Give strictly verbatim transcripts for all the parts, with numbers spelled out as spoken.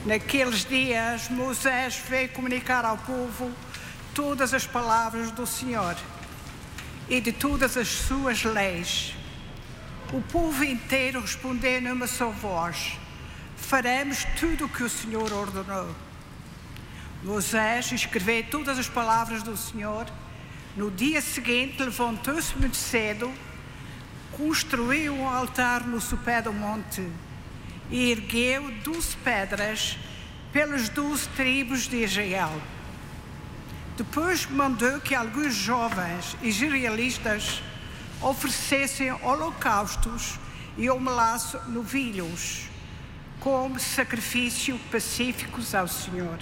Naqueles dias, Moisés veio comunicar ao povo todas as palavras do Senhor e de todas as suas leis. O povo inteiro respondeu numa só voz: faremos tudo o que o Senhor ordenou. Moisés escreveu todas as palavras do Senhor. No dia seguinte, levantou-se muito cedo, construiu um altar no sopé do monte e ergueu doze pedras pelas doze tribos de Israel. Depois mandou que alguns jovens israelitas oferecessem holocaustos e novilhos como sacrifício pacíficos ao Senhor.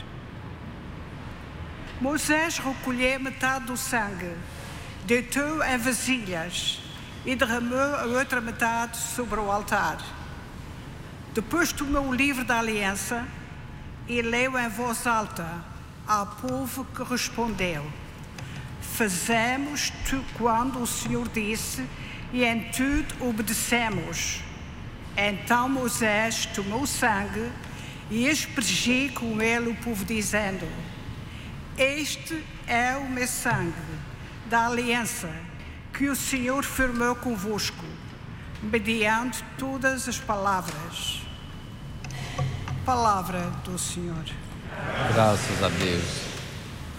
Moisés recolheu metade do sangue, deitou em vasilhas e derramou a outra metade sobre o altar. Depois tomou o livro da aliança e leu em voz alta ao povo, que respondeu: fazemos tudo quando o Senhor disse e em tudo obedecemos. Então Moisés tomou o sangue e aspergiu com ele o povo, dizendo: este é o meu sangue da aliança que o Senhor firmou convosco, mediante todas as palavras. Palavra do Senhor. Graças a Deus.